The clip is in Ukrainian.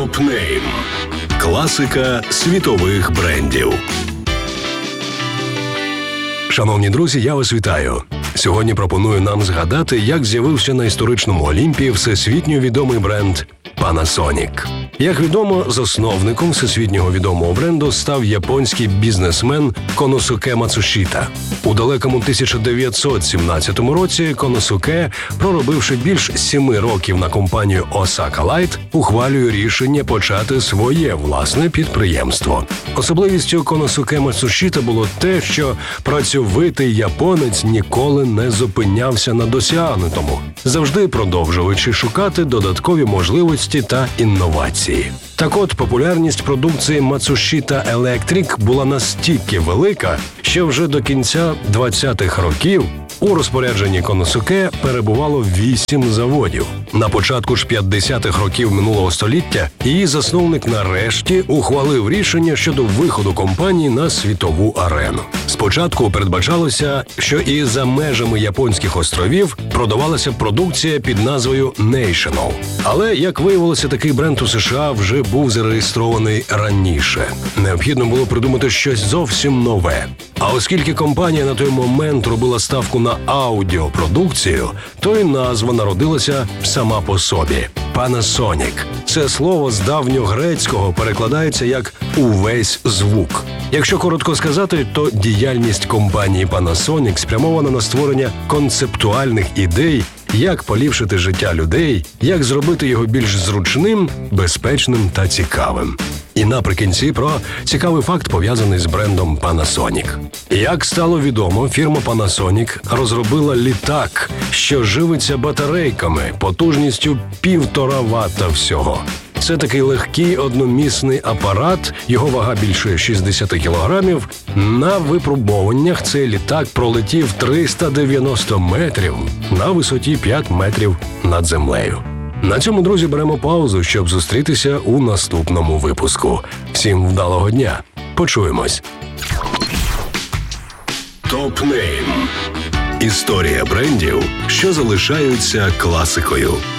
Топ-нейм. Класика світових брендів. Шановні друзі, я вас вітаю. Сьогодні пропоную нам згадати, як з'явився на історичному Олімпі всесвітньо відомий бренд Panasonic. Як відомо, засновником всесвітнього відомого бренду став японський бізнесмен Коносуке Мацушіта. У далекому 1917 році Коносуке, проробивши більш 7 років на компанію Osaka Light, ухвалює рішення почати своє власне підприємство. Особливістю Коносуке Мацушіта було те, що працьовитий японець ніколи не зупинявся на досягнутому, завжди продовжуючи шукати додаткові можливості та інновації. Так от, популярність продукції Matsushita Electric була настільки велика, що вже до кінця 20-х років у розпорядженні Коносуке перебувало 8 заводів. На початку ж 50-х років минулого століття її засновник нарешті ухвалив рішення щодо виходу компанії на світову арену. Спочатку передбачалося, що і за межами японських островів продавалася продукція під назвою National. Але, як виявилося, такий бренд у США вже був зареєстрований раніше. Необхідно було придумати щось зовсім нове. А оскільки компанія на той момент робила ставку на аудіопродукцію, то й назва народилася сама по собі – Panasonic. Це слово з давньогрецького перекладається як «увесь звук». Якщо коротко сказати, то діяльність компанії Panasonic спрямована на створення концептуальних ідей, як поліпшити життя людей, як зробити його більш зручним, безпечним та цікавим. І наприкінці про цікавий факт, пов'язаний з брендом Panasonic. Як стало відомо, фірма Panasonic розробила літак, що живиться батарейками потужністю 1,5 ватта всього. Це такий легкий одномісний апарат, його вага більше 60 кілограмів. На випробуваннях цей літак пролетів 390 метрів на висоті 5 метрів над землею. На цьому, друзі, беремо паузу, щоб зустрітися у наступному випуску. Всім вдалого дня. Почуємось. Топ-нейм. Історія брендів, що залишаються класикою.